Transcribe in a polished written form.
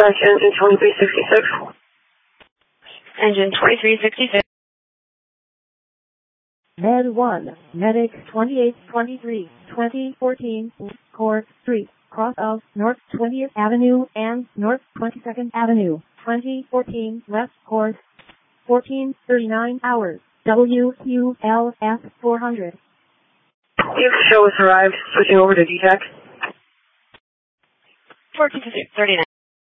dispatch engine 2366. Engine 2366. Med 1, Medic 2823, 2014, Court Street, cross of North 20th Avenue and North 22nd Avenue, 2014, left course, 14:39 hours, WQLF 400. If show has arrived, switching over to DTAC. 14:39.